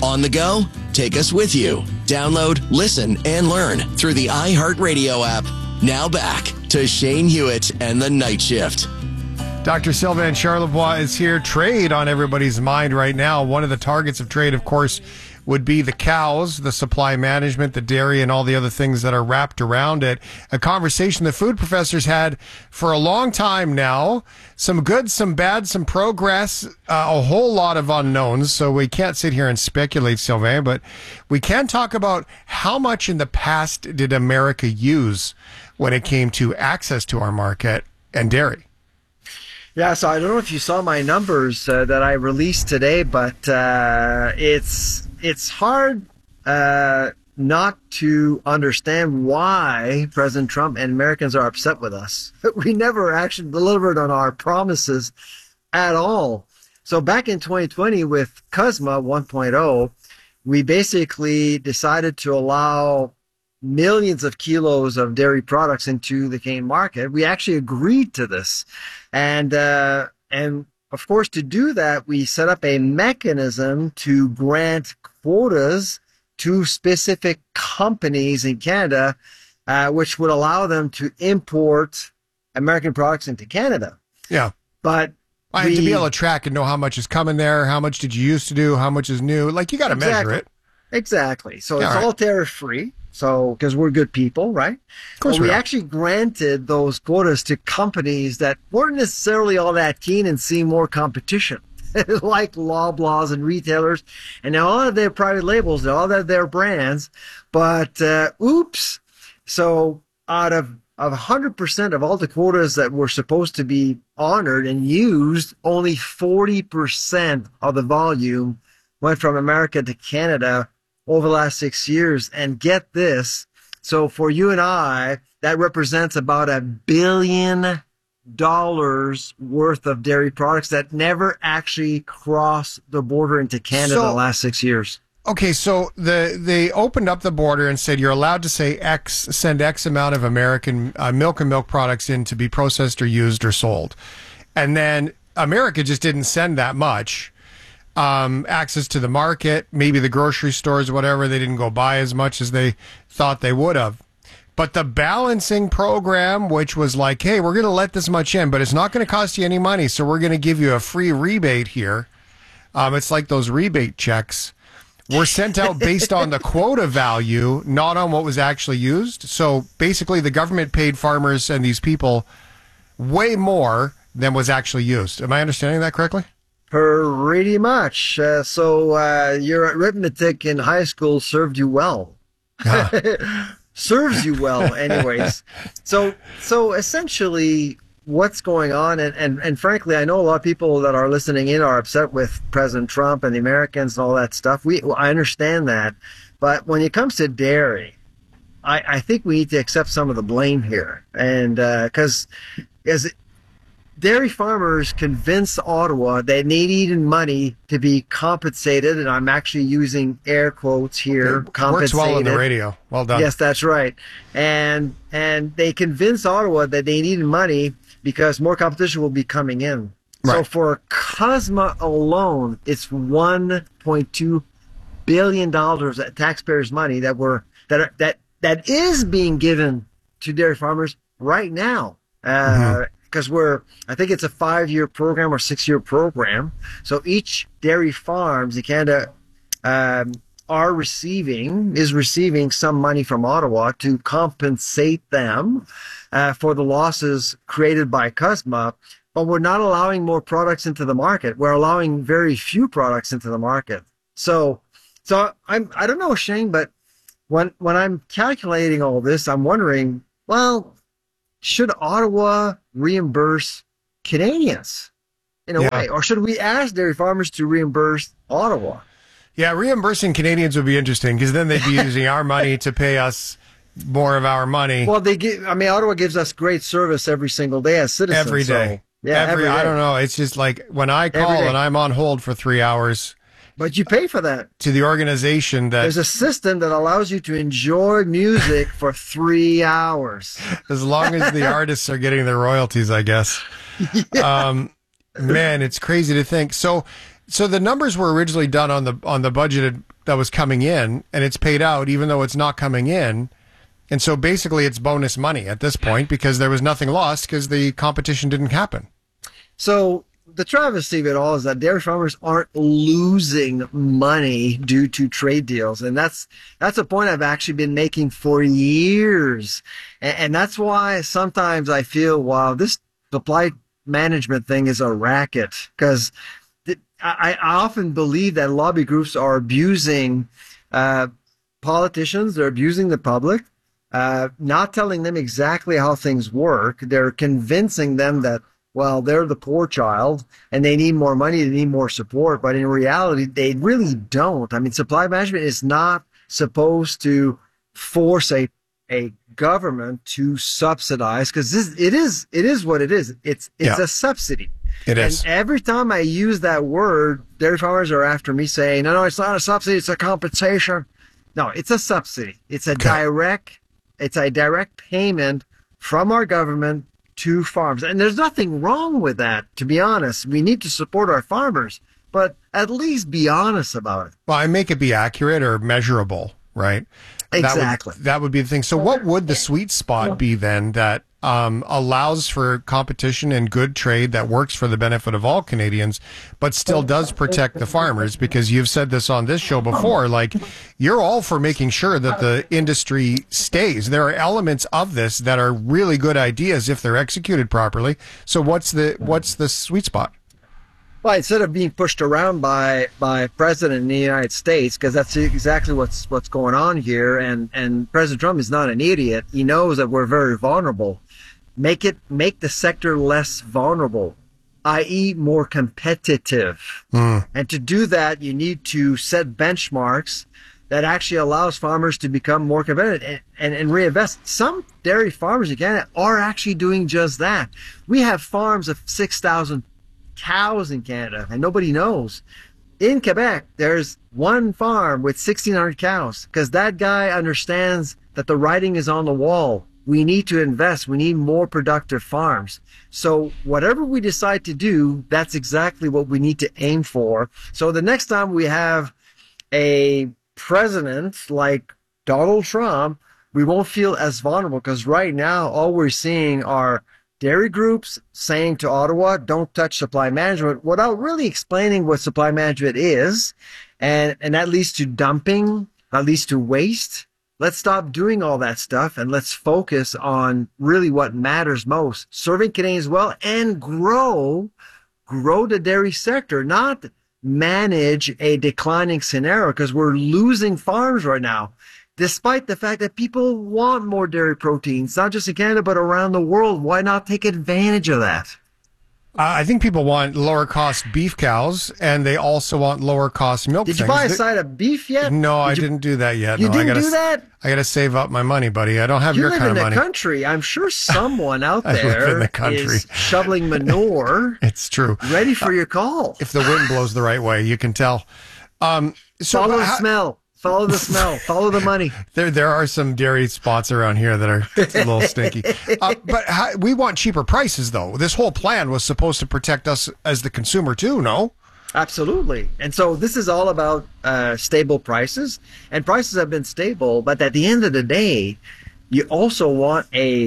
On the go? Take us with you. Download, listen, and learn through the iHeartRadio app. Now back to Shane Hewitt and the Night Shift. Dr. Sylvain Charlebois is here. Trade on everybody's mind right now. One of the targets of trade, of course, would be the cows, the supply management, the dairy, and all the other things that are wrapped around it. A conversation the food professors had for a long time now. Some good, some bad, some progress, a whole lot of unknowns. So we can't sit here and speculate, Sylvain, but we can talk about how much in the past did America use when it came to access to our market and dairy. Yeah, so I don't know if you saw my numbers that I released today, but it's hard not to understand why President Trump and Americans are upset with us. We never actually delivered on our promises at all. So back in 2020 with CUSMA 1.0, we basically decided to allow millions of kilos of dairy products into the Canadian market. We actually agreed to this. And of course, to do that, we set up a mechanism to grant quotas to specific companies in Canada, which would allow them to import American products into Canada. Yeah. But to be able to track and know how much is coming there, how much did you used to do, how much is new, like you got to measure it. Exactly. So it's all tariff-free. So, because we're good people, right? Of course we actually granted those quotas to companies that weren't necessarily all that keen and seeing more competition, like Loblaws and retailers. And now all of their private labels, all of their brands. But, oops. So out of 100% of all the quotas that were supposed to be honored and used, only 40% of the volume went from America to Canada over the last 6 years. And get this, so for you and I, that represents about $1 billion worth of dairy products that never actually crossed the border into Canada in the last 6 years. Okay, so they opened up the border and said you're allowed to say send X amount of American milk and milk products in to be processed or used or sold. And then America just didn't send that much. Access to the market, maybe the grocery stores, whatever, they didn't go buy as much as they thought they would have. But the balancing program, which was like, hey, we're going to let this much in, but it's not going to cost you any money, so we're going to give you a free rebate here. It's like those rebate checks were sent out based on the quota value, not on what was actually used. So basically the government paid farmers and these people way more than was actually used. Am I understanding that correctly? Pretty much. So your arithmetic in high school served you well. Serves you well, anyways. So essentially, what's going on, and frankly, I know a lot of people that are listening in are upset with President Trump and the Americans and all that stuff. I understand that, but when it comes to dairy, I think we need to accept some of the blame here, and because dairy farmers convinced Ottawa that they needed money to be compensated, and I'm actually using air quotes here. It works well on the radio. Well done. Yes, that's right. And they convinced Ottawa that they needed money because more competition will be coming in. Right. So for CUSMA alone, it's $1.2 billion of taxpayers' money that is being given to dairy farmers right now. Because I think it's a 5-year program or 6-year program. So each dairy farms in Canada is receiving some money from Ottawa to compensate them for the losses created by CUSMA. But we're not allowing more products into the market. We're allowing very few products into the market. So I don't know, Shane, but when I'm calculating all this, I'm wondering, well, should Ottawa reimburse Canadians in a way? Or should we ask dairy farmers to reimburse Ottawa? Yeah, reimbursing Canadians would be interesting because then they'd be using our money to pay us more of our money. Well, Ottawa gives us great service every single day as citizens. Every day. So, every day. I don't know. It's just like when I call and I'm on hold for 3 hours. But you pay for that. To the organization that... There's a system that allows you to enjoy music for 3 hours. As long as the artists are getting their royalties, I guess. Man, it's crazy to think. So the numbers were originally done on the budgeted that was coming in, and it's paid out even though it's not coming in. And so basically it's bonus money at this point because there was nothing lost because the competition didn't happen. So the travesty of it all is that dairy farmers aren't losing money due to trade deals. And that's a point I've actually been making for years. And that's why sometimes I feel, wow, this supply management thing is a racket, because I often believe that lobby groups are abusing politicians. They're abusing the public, not telling them exactly how things work. They're convincing them that, well, they're the poor child and they need more money, they need more support. But in reality, they really don't. I mean, supply management is not supposed to force a government to subsidize, because it is what it is. It's a subsidy. It is. And every time I use that word, dairy farmers are after me saying, no, it's not a subsidy, it's a compensation. No, it's a subsidy. It's a direct payment from our government to farms. And there's nothing wrong with that, to be honest. We need to support our farmers, but at least be honest about it. Well, I make it be accurate or measurable, right? Exactly. That would be the thing. So what would the sweet spot be then that allows for competition and good trade that works for the benefit of all Canadians, but still does protect the farmers? Because you've said this on this show before, like, you're all for making sure that the industry stays. There are elements of this that are really good ideas if they're executed properly. So what's the sweet spot? Well, instead of being pushed around by President in the United States, because that's exactly what's going on here, and President Trump is not an idiot. He knows that we're very vulnerable. Make the sector less vulnerable, i.e. more competitive. And to do that, you need to set benchmarks that actually allows farmers to become more competitive and reinvest. Some dairy farmers in Canada are actually doing just that. We have farms of 6,000 cows in Canada, and nobody knows. In Quebec, there's one farm with 1,600 cows, because that guy understands that the writing is on the wall. We need to invest. We need more productive farms. So whatever we decide to do, that's exactly what we need to aim for. So the next time we have a president like Donald Trump, we won't feel as vulnerable, because right now all we're seeing are dairy groups saying to Ottawa, don't touch supply management, without really explaining what supply management is. And that leads to dumping, that leads to waste. Let's stop doing all that stuff and let's focus on really what matters most, serving Canadians well and grow the dairy sector, not manage a declining scenario, because we're losing farms right now. Despite the fact that people want more dairy proteins, not just in Canada, but around the world. Why not take advantage of that? I think people want lower cost beef cows, and they also want lower cost milk. Did you buy a side of beef yet? No, I didn't do that yet. You didn't do that? I got to save up my money, buddy. I don't have your kind of money. You live in the country. I'm sure someone out there is shoveling manure. It's true. Ready for your call. If the wind blows the right way, you can tell. Follow the smell. Follow the smell. Follow the money. There are some dairy spots around here that are a little stinky. But we want cheaper prices, though. This whole plan was supposed to protect us as the consumer, too, no? Absolutely. And so this is all about stable prices. And prices have been stable. But at the end of the day, you also want an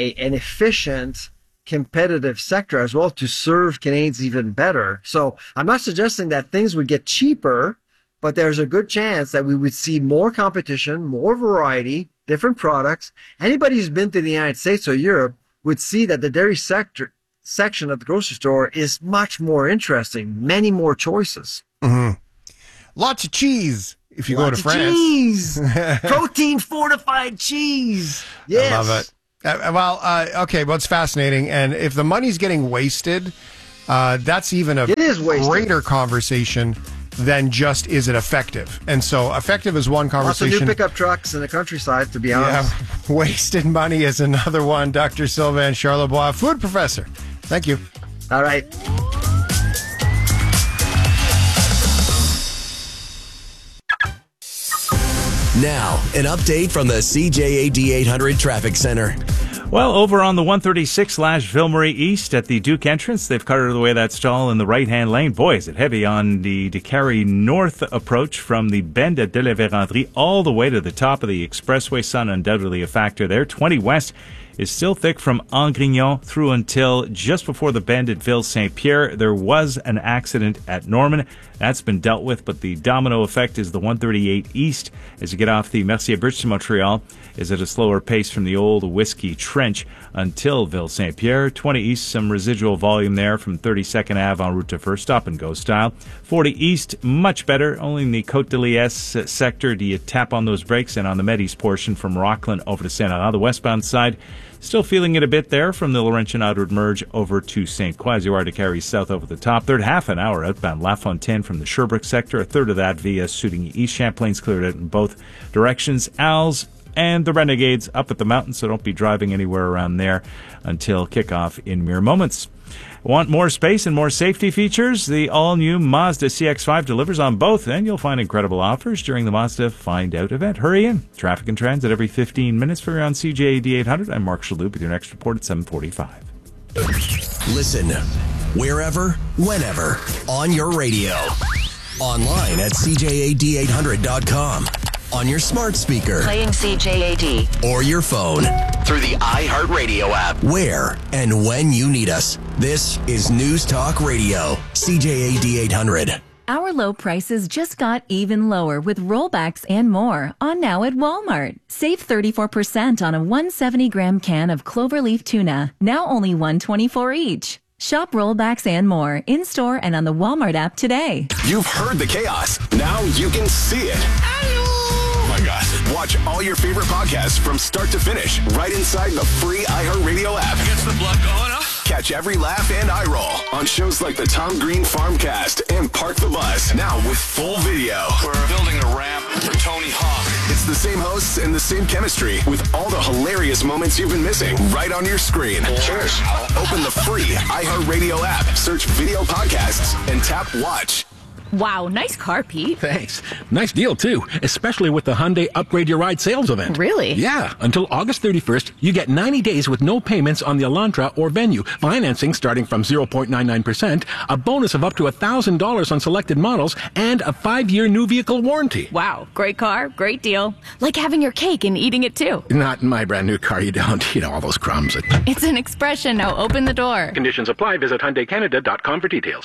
efficient, competitive sector as well to serve Canadians even better. So I'm not suggesting that things would get cheaper, but there's a good chance that we would see more competition, more variety, different products. Anybody who's been to the United States or Europe would see that the dairy section of the grocery store is much more interesting, many more choices. Mm-hmm. Lots of cheese if you go to France. Cheese! Protein fortified cheese! Yes. I love it. Okay, well, it's fascinating. And if the money's getting wasted, that's even a greater conversation than just is it effective. And so effective is one conversation. Lots of new pickup trucks in the countryside, to be honest. Yeah, wasted money is another one. Dr. Sylvain Charlebois, food professor. Thank you. All right. Now, an update from the CJAD 800 Traffic Center. Well, over on the 136/Ville-Marie East at the Duke entrance, they've cutted away that stall in the right-hand lane. Boy, is it heavy on the DeCarry North approach from the bend at De-la-Vérendrye all the way to the top of the expressway. Sun undoubtedly a factor there. 20 West is still thick from Angrignon through until just before the bend at Ville-Saint-Pierre. There was an accident at Norman. That's been dealt with, but the domino effect is the 138 East as you get off the Mercier Bridge to Montreal is at a slower pace from the old Whiskey Trench until Ville-Saint-Pierre. 20 East, some residual volume there from 32nd Ave en route to First, stop and go style. 40 East, much better. Only in the Côte de Liesse sector do you tap on those brakes, and on the Med East portion from Rockland over to Saint-Laurent, the westbound side, still feeling it a bit there from the Laurentian outward merge over to St. Croix as you are to carry south over the top. Third half an hour outbound La Fontaine from the Sherbrooke sector. A third of that via Soudigny East. Champlain's cleared out in both directions. Al's and the Renegades up at the mountain, so don't be driving anywhere around there until kickoff in mere moments. Want more space and more safety features? The all-new Mazda CX-5 delivers on both, and you'll find incredible offers during the Mazda Find Out event. Hurry in. Traffic and transit every 15 minutes for you on CJAD 800. I'm Mark Shalhoub with your next report at 7:45. Listen wherever, whenever, on your radio. Online at CJAD800.com. On your smart speaker. Playing CJAD. Or your phone. Through the iHeartRadio app. Where and when you need us. This is News Talk Radio. CJAD 800. Our low prices just got even lower with rollbacks and more on now at Walmart. Save 34% on a 170-gram can of cloverleaf tuna, now only $1.24 each. Shop rollbacks and more in-store and on the Walmart app today. You've heard the chaos. Now you can see it. Oh my God. Watch all your favorite podcasts from start to finish right inside the free iHeartRadio app. Gets the blood going up. Catch every laugh and eye roll on shows like the Tom Green Farmcast and Park the Bus. Now with full video. We're building a ramp for Tony Hawk. It's the same hosts and the same chemistry with all the hilarious moments you've been missing right on your screen. Cheers. Open the free iHeartRadio app, search video podcasts, and tap watch. Wow, nice car, Pete. Thanks. Nice deal, too, especially with the Hyundai Upgrade Your Ride sales event. Really? Yeah. Until August 31st, you get 90 days with no payments on the Elantra or Venue, financing starting from 0.99%, a bonus of up to $1,000 on selected models, and a 5-year new vehicle warranty. Wow, great car, great deal. Like having your cake and eating it, too. Not in my brand new car. You don't eat all those crumbs. It's an expression. Now open the door. Conditions apply. Visit HyundaiCanada.com for details.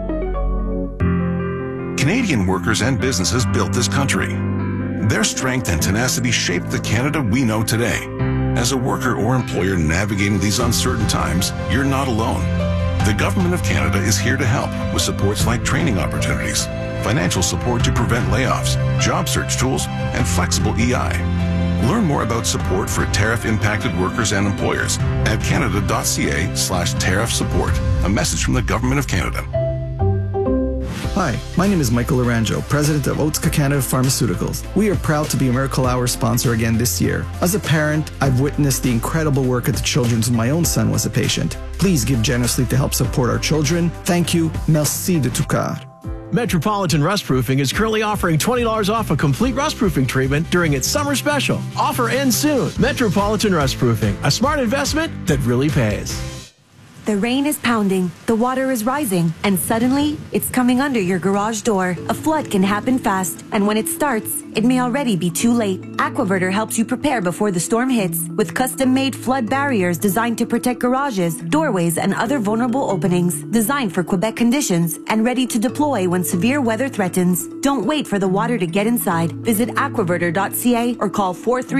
Canadian workers and businesses built this country. Their strength and tenacity shaped the Canada we know today. As a worker or employer navigating these uncertain times, you're not alone. The Government of Canada is here to help with supports like training opportunities, financial support to prevent layoffs, job search tools, and flexible EI. Learn more about support for tariff-impacted workers and employers at canada.ca/tariff support. A message from the Government of Canada. Hi, my name is Michael Aranjo, president of Otsuka Canada Pharmaceuticals. We are proud to be Miracle Hour sponsor again this year. As a parent, I've witnessed the incredible work at the Children's when my own son was a patient. Please give generously to help support our children. Thank you. Merci de tout cœur. Metropolitan Rustproofing is currently offering $20 off a complete rustproofing treatment during its summer special. Offer ends soon. Metropolitan Rustproofing, a smart investment that really pays. The rain is pounding, the water is rising, and suddenly, it's coming under your garage door. A flood can happen fast, and when it starts, it may already be too late. Aquaverter helps you prepare before the storm hits with custom-made flood barriers designed to protect garages, doorways, and other vulnerable openings, designed for Quebec conditions and ready to deploy when severe weather threatens. Don't wait for the water to get inside. Visit aquaverter.ca or call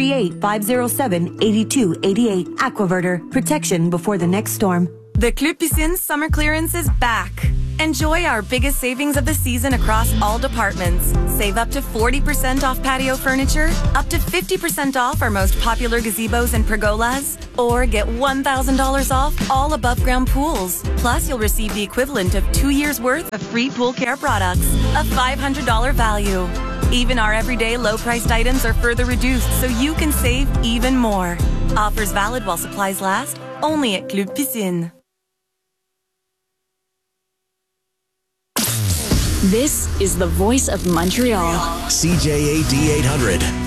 438-507-8288. Aquaverter, protection before the next storm. The Club Piscine summer clearance is back. Enjoy our biggest savings of the season across all departments. Save up to 40% off patio furniture, up to 50% off our most popular gazebos and pergolas, or get $1,000 off all above-ground pools. Plus, you'll receive the equivalent of 2 years' worth of free pool care products, a $500 value. Even our everyday low-priced items are further reduced so you can save even more. Offers valid while supplies last, only at Club Piscine. This is the voice of Montreal. CJAD 800.